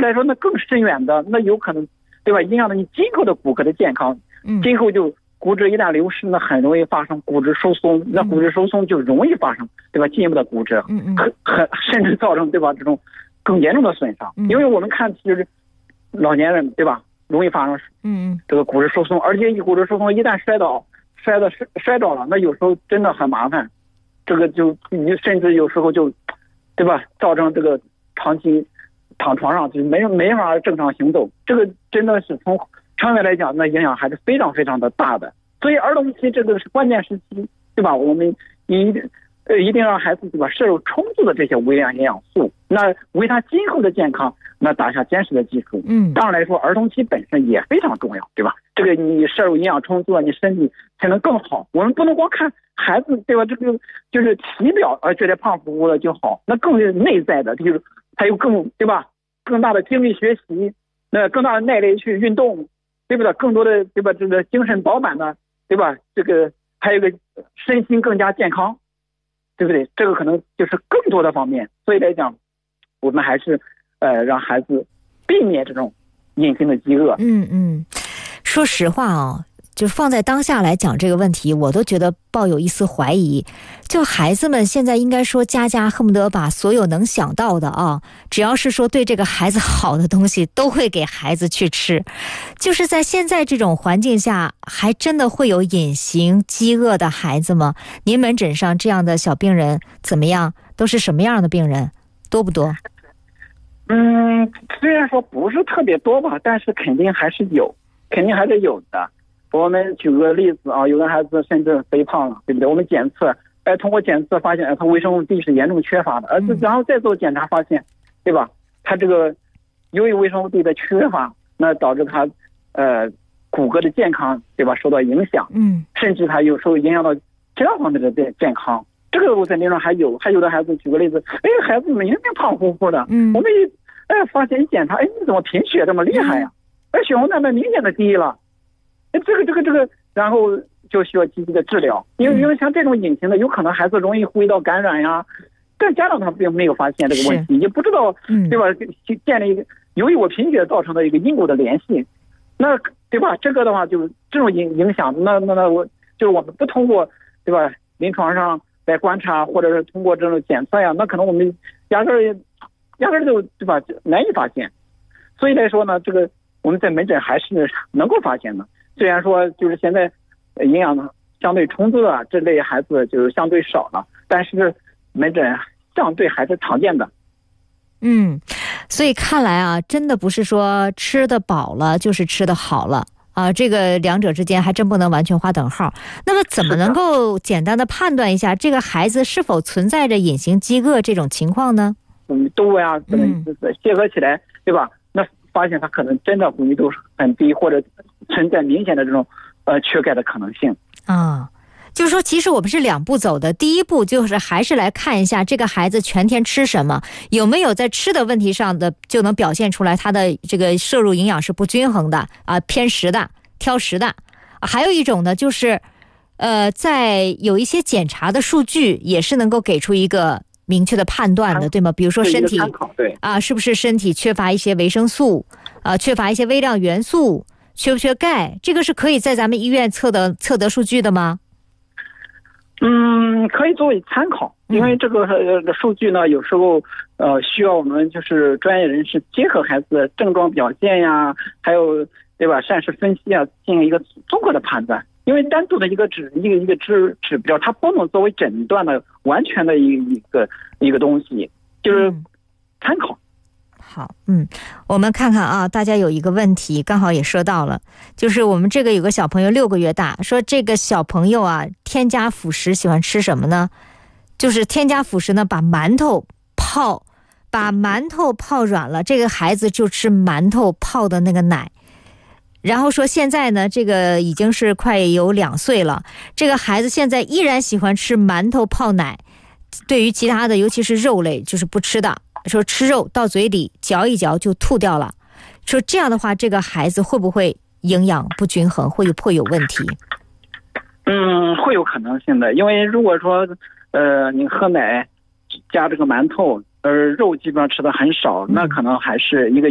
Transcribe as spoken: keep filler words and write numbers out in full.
来说那更深远的，那有可能对吧，影响到你今后的骨骼的健康，今后就骨质一旦流失，那很容易发生骨质疏松，那骨质疏松就容易发生对吧进一步的骨折，很很甚至造成对吧这种更严重的损伤。因为我们看就是老年人对吧容易发生嗯这个骨质疏松，而且骨质疏松一旦摔倒摔的摔倒了，那有时候真的很麻烦，这个就你甚至有时候就对吧造成这个长期躺床上就没没法正常行走，这个真的是从长远来讲那影响还是非常非常的大的。所以儿童期这个是关键时期对吧，我们一定呃一定让孩子对吧摄入充足的这些微量营养素，那为他今后的健康那打下坚实的基础。嗯，当然来说儿童期本身也非常重要对吧，这个你摄入营养充足了，你身体才能更好。我们不能光看孩子对吧这个就是体表而觉得胖乎乎的就好，那更是内在的，就是还有更对吧更大的精力学习，那更大的耐力去运动对不对，更多的对吧这个精神饱满的对吧，这个还有一个身心更加健康对不对，这个可能就是更多的方面。所以来讲我们还是呃让孩子避免这种隐形的饥饿。 嗯嗯，说实话啊，就放在当下来讲这个问题，我都觉得抱有一丝怀疑。就孩子们现在应该说家家恨不得把所有能想到的啊，只要是说对这个孩子好的东西都会给孩子去吃。就是在现在这种环境下，还真的会有隐形饥饿的孩子吗？您门诊上这样的小病人怎么样？都是什么样的病人？多不多？ 嗯，虽然说不是特别多吧，但是肯定还是有，肯定还是有的。我们举个例子啊，有的孩子甚至肥胖了，对不对？我们检测，哎，通过检测发现，哎，他维生素 D 是严重缺乏的，而然后再做检查发现，对吧？他这个由于维生素 D 的缺乏，那导致他呃骨骼的健康，对吧，受到影响，嗯，甚至他有时候影响到其他方面的健健康。这个我在临床还有，还有的孩子举个例子，哎，孩子明明胖乎乎的，嗯，我们一哎发现一检查，哎，你怎么贫血这么厉害呀？哎，血红蛋白明显的低了。这个这个这个，然后就需要积极的治疗，因为因为像这种隐形的，有可能孩子容易呼吸道感染呀，但家长他并没有发现这个问题，也不知道，对吧？建立一个由于我贫血造成的一个因果的联系，那对吧？这个的话，就这种影影响，那那那我就是我们不通过对吧临床上来观察，或者是通过这种检测呀，那可能我们压根儿压根儿就对吧难以发现，所以来说呢，这个我们在门诊还是能够发现的。虽然说就是现在营养相对充足的这类孩子就是相对少了，但是门诊相对还是常见的。 嗯，所以看来啊，真的不是说吃得饱了就是吃得好了啊，这个两者之间还真不能完全划等号。那么怎么能够简单的判断一下这个孩子是否存在着隐形饥饿这种情况呢？ 嗯，都啊，可能结合起来，对吧？那发现他可能真的呼吸度很低，或者存在明显的这种呃缺钙的可能性啊。就是说其实我们是两步走的，第一步就是还是来看一下这个孩子全天吃什么，有没有在吃的问题上的就能表现出来他的这个摄入营养是不均衡的啊，偏食的挑食的。还有一种呢就是呃，在有一些检查的数据也是能够给出一个明确的判断的，对吗？比如说身体啊，是不是身体缺乏一些维生素啊，缺乏一些微量元素，缺不缺钙，这个是可以在咱们医院测的测得数据的吗？ 嗯，可以作为参考，因为这个呃数据呢，有时候呃需要我们就是专业人士结合孩子的症状表现呀，还有对吧膳食分析啊，进行一个综合的判断。因为单独的一个指一个一个指指标，它不能作为诊断的完全的一一个一个东西，就是参考。 好，嗯，我们看看啊，大家有一个问题刚好也说到了，就是我们这个有个小朋友六个月大，说这个小朋友啊，添加辅食喜欢吃什么呢？就是添加辅食呢，把馒头泡，把馒头泡软了，这个孩子就吃馒头泡的那个奶。然后说现在呢，这个已经是快有两岁了，这个孩子现在依然喜欢吃馒头泡奶，对于其他的尤其是肉类就是不吃的，说吃肉到嘴里嚼一嚼就吐掉了，说这样的话这个孩子会不会营养不均衡，会有会有问题？ 嗯，会有可能性的，因为如果说呃你喝奶加这个馒头，而肉基本上吃的很少，那可能还是一个